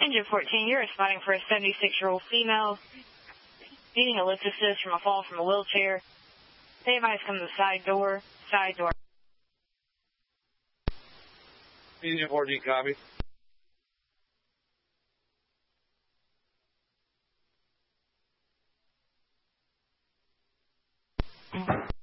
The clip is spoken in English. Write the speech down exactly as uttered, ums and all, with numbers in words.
Engine fourteen, you're responding for a seventy-six-year-old female needing a lift assist from a fall from a wheelchair. They advise come to the side door, side door. Engine fourteen, copy. Mm-hmm.